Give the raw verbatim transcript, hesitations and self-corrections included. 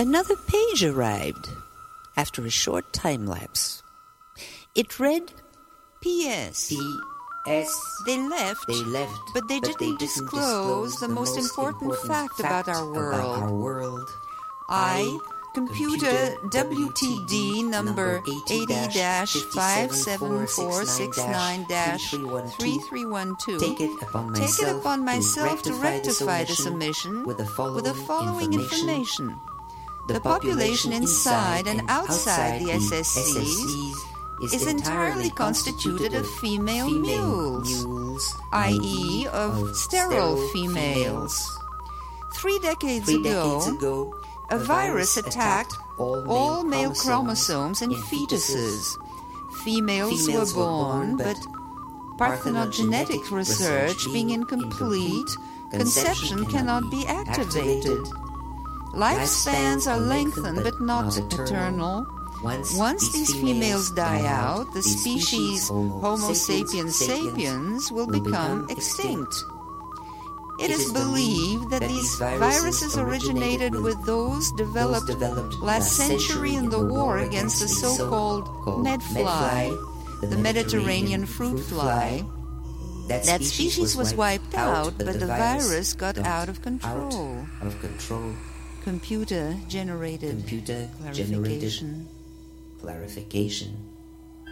Another page arrived after a short time lapse. It read, P S P S They left, They left, but they but didn't they didn't disclose, disclose the, most important, fact about our world. About our world. I, computer W T D number eighty dash five seven four six nine dash three three one two, Take it upon take myself, it upon myself to rectify this this omission with the following, with the following information. information. The population inside and outside the S S Cs is entirely constituted of female mules, that is of sterile females. Three decades Three ago, decades ago, a virus attacked all male chromosomes in fetuses. Females were born, but parthenogenetic research being incomplete, conception cannot be activated. Lifespans are lengthened but not eternal. Once these females die out, the species Homo sapiens sapiens will become extinct. It is believed that these viruses originated with those developed last century in the war against the so-called medfly, the Mediterranean fruit fly. That species was wiped out, but the virus got out of control. Computer-generated Computer clarification. clarification.